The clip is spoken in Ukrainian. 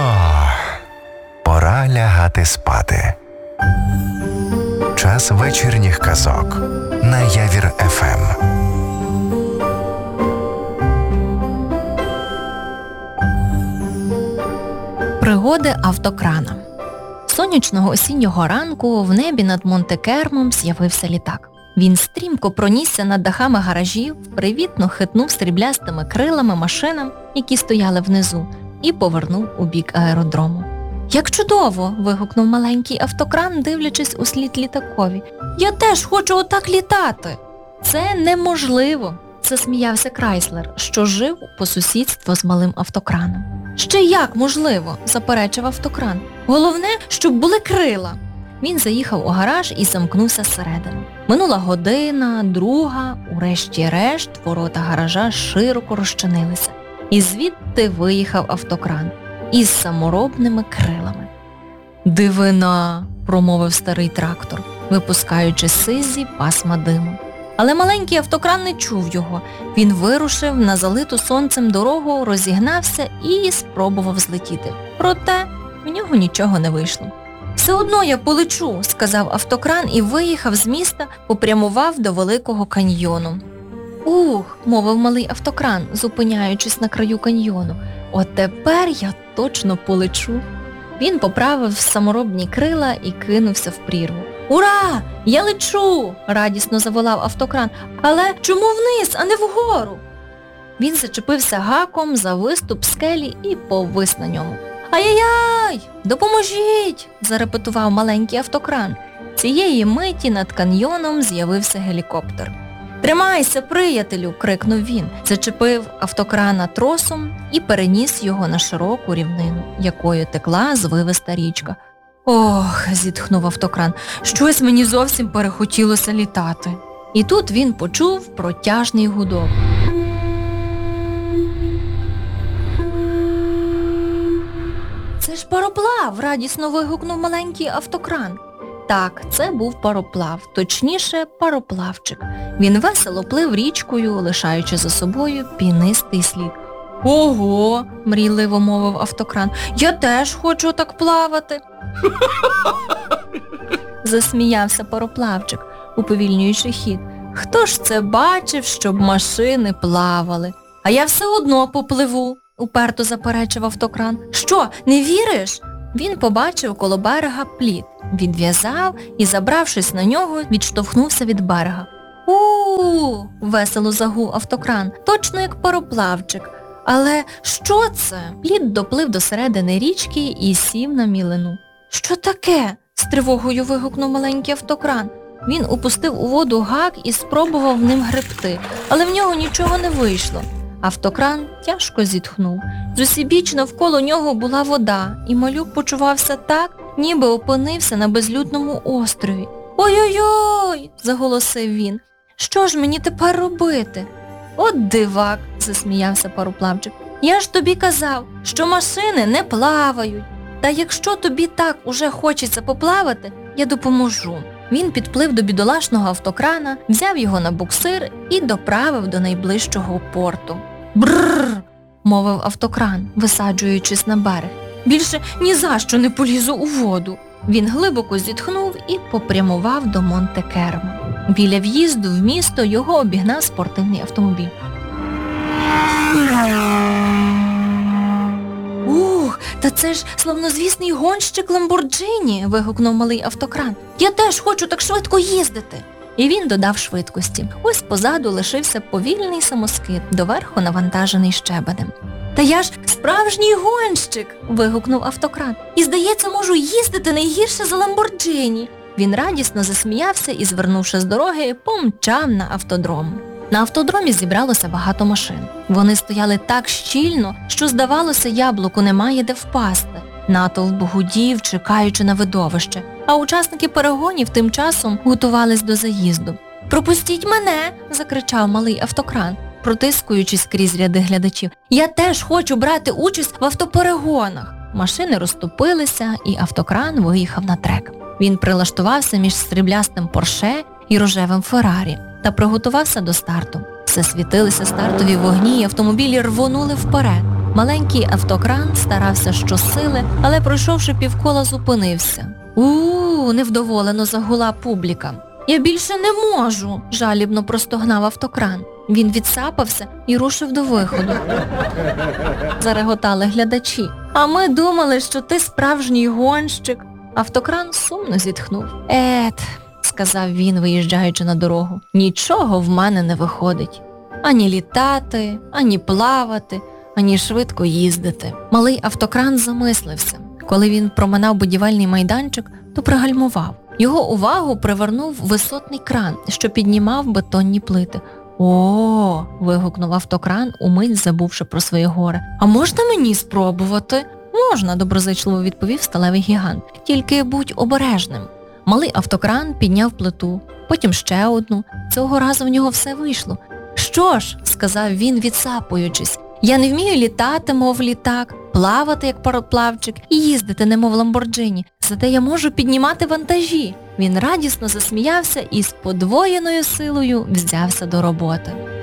Пора лягати спати. Час вечірніх казок на Явір ФМ. Пригоди автокрана. Сонячного осіннього ранку в небі над Монте-Кермом з'явився літак. Він стрімко пронісся над дахами гаражів, привітно хитнув сріблястими крилами машинам, які стояли внизу, і повернув у бік аеродрому. «Як чудово!» – вигукнув маленький автокран, дивлячись услід літакові. «Я теж хочу отак літати!» «Це неможливо!» – засміявся Крайслер, що жив по сусідству з малим автокраном. «Ще як можливо?» – заперечив автокран. «Головне, щоб були крила!» Він заїхав у гараж і замкнувся зсередини. Минула година, друга, урешті-решт ворота гаража широко розчинилися. І звідти виїхав автокран із саморобними крилами. «Дивина!» – промовив старий трактор, випускаючи сизі пасма диму. Але маленький автокран не чув його. Він вирушив на залиту сонцем дорогу, розігнався і спробував злетіти. Проте в нього нічого не вийшло. «Все одно я полечу», – сказав автокран і виїхав з міста, попрямував до Великого каньйону. «Ух», – мовив малий автокран, зупиняючись на краю каньйону, «от тепер я точно полечу». Він поправив саморобні крила і кинувся в прірву. «Ура! Я лечу!» – радісно заволав автокран. «Але чому вниз, а не вгору?» Він зачепився гаком за виступ скелі і повис на ньому. «Ай-яй-яй! Допоможіть!» – зарепетував маленький автокран. Цієї миті над каньйоном з'явився гелікоптер. «Тримайся, приятелю!» – крикнув він, зачепив автокрана тросом і переніс його на широку рівнину, якою текла звивиста річка. «Ох!» – зітхнув автокран, «щось мені зовсім перехотілося літати». І тут він почув протяжний гудок. «Це ж пароплав!» – радісно вигукнув маленький автокран. Так, це був пароплав, точніше пароплавчик. Він весело плив річкою, лишаючи за собою пінистий слід. «Ого!» – мрійливо мовив автокран, «я теж хочу так плавати!» Засміявся пароплавчик, уповільнюючи хід. «Хто ж це бачив, щоб машини плавали? А я все одно попливу!» – уперто заперечив автокран. «Що, не віриш?» Він побачив коло берега плід, відв'язав і, забравшись на нього, відштовхнувся від берега. «У-у-у!» – весело загув автокран, точно як пароплавчик. «Але що це?» Плід доплив до середини річки і сів на мілину. «Що таке?» – з тривогою вигукнув маленький автокран. Він упустив у воду гак і спробував ним гребти, але в нього нічого не вийшло. Автокран тяжко зітхнув. Зусібіч навколо нього була вода, і малюк почувався так, ніби опинився на безлюдному острові. «Ой-ой-ой!» – заголосив він. «Що ж мені тепер робити?» «От дивак!» – засміявся пароплавчик. «Я ж тобі казав, що машини не плавають. Та якщо тобі так уже хочеться поплавати, я допоможу». Він підплив до бідолашного автокрана, взяв його на буксир і доправив до найближчого порту. «Брррр!» – мовив автокран, висаджуючись на берег. «Більше ні за що не полізу у воду». Він глибоко зітхнув і попрямував до Монте-Кермо. Біля в'їзду в місто його обігнав спортивний автомобіль. «Ух, та це ж славнозвісний гонщик Ламборджині!» – вигукнув малий автокран. «Я теж хочу так швидко їздити!» І він додав швидкості. Ось позаду лишився повільний самоскид, доверху навантажений щебенем. «Та я ж справжній гонщик!» – вигукнув автокран. «І, здається, можу їздити не гірше за Ламборджині!» Він радісно засміявся і, звернувши з дороги, помчав на автодром. На автодромі зібралося багато машин. Вони стояли так щільно, що, здавалося, яблуку немає де впасти. Натовп гудів, чекаючи на видовище, а учасники перегонів тим часом готувались до заїзду. «Пропустіть мене!» – закричав малий автокран, протискуючись крізь ряди глядачів. «Я теж хочу брати участь в автоперегонах!» Машини розступилися, і автокран виїхав на трек. Він прилаштувався між сріблястим Порше і рожевим Феррарі та приготувався до старту. Все світилися стартові вогні, і автомобілі рвонули вперед. Маленький автокран старався щосили, але пройшовши півкола, зупинився. Невдоволено загула публіка. «Я більше не можу!» – жалібно простогнав автокран. Він відсапався і рушив до виходу. Зареготали глядачі. «А ми думали, що ти справжній гонщик!» Автокран сумно зітхнув. – сказав він, виїжджаючи на дорогу, – нічого в мене не виходить. Ані літати, ані плавати, ані швидко їздити. Малий автокран замислився. Коли він проминав будівельний майданчик, то пригальмував. Його увагу привернув висотний кран, що піднімав бетонні плити. «О!» – вигукнув автокран, умить забувши про своє горе. «А можна мені спробувати?» «Можна», – доброзичливо відповів сталевий гігант. «Тільки будь обережним». Малий автокран підняв плиту, потім ще одну. Цього разу в нього все вийшло. «Що ж», – сказав він, відсапуючись, – «я не вмію літати, мов літак, плавати, як пароплавчик, і їздити, немов Ламборджині. Зате я можу піднімати вантажі». Він радісно засміявся і з подвоєною силою взявся до роботи.